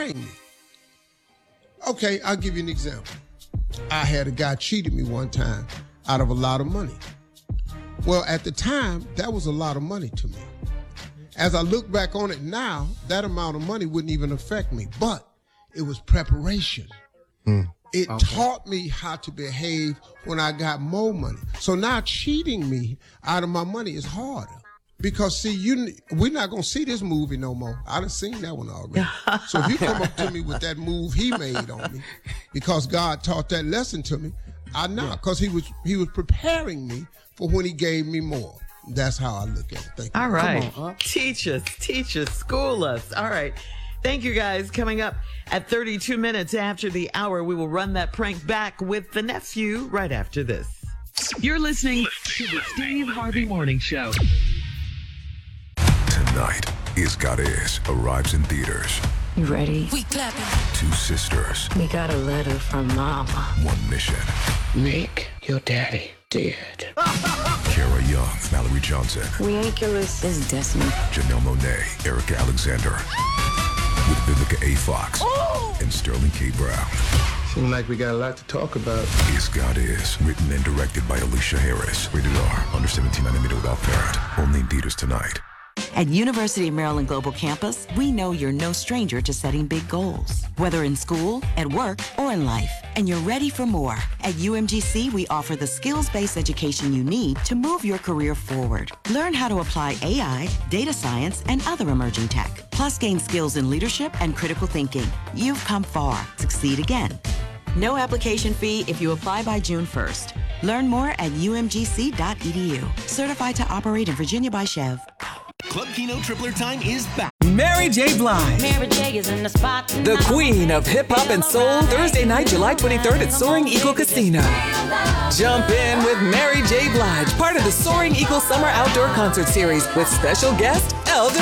preparing me. Okay, I'll give you an example. I had a guy cheated me one time out of a lot of money. Well, at the time, that was a lot of money to me. As I look back on it now, that amount of money wouldn't even affect me, but it was preparation. It taught me how to behave when I got more money. So now cheating me out of my money is harder. Because, see, we're not going to see this movie no more. I done seen that one already. So if you come up to me with that move he made on me, because God taught that lesson to me, I know, because he was preparing me for when he gave me more. That's how I look at it. Thank you. All right. Teach us, school us. All right. Thank you, guys. Coming up at 32 minutes after the hour, we will run that prank back with the nephew right after this. You're listening to the Steve Harvey Morning Show. Tonight, Is God Is arrives in theaters. You ready? We clapping. Two sisters. We got a letter from Mama. One mission. Make your daddy dead. Kara Young, Mallory Johnson. Ridiculous is Destiny. Janelle Monáe, Erica Alexander. With Vivica A. Fox. And Sterling K. Brown. Seems like we got a lot to talk about. Is God Is, written and directed by Alicia Harris. Rated R, under 17 nanometer without parent. Only in theaters tonight. At University of Maryland Global Campus, we know you're no stranger to setting big goals, whether in school, at work, or in life. And you're ready for more. At UMGC, we offer the skills-based education you need to move your career forward. Learn how to apply AI, data science, and other emerging tech. Plus, gain skills in leadership and critical thinking. You've come far. Succeed again. No application fee if you apply by June 1st. Learn more at umgc.edu. Certified to operate in Virginia by Chev. Club Kino Tripler Time is back. Mary J. Blige, Mary J is in the spot tonight. the queen of hip-hop and soul, Thursday night, July 23rd at Soaring Eagle Casino. Jump in with Mary J. Blige, part of the Soaring Eagle Summer Outdoor Concert Series with special guest, El